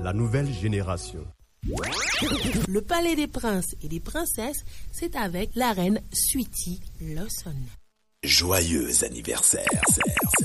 la nouvelle génération. Le Palais des Princes et des Princesses, c'est avec la reine Sweety Lawson. Joyeux anniversaire.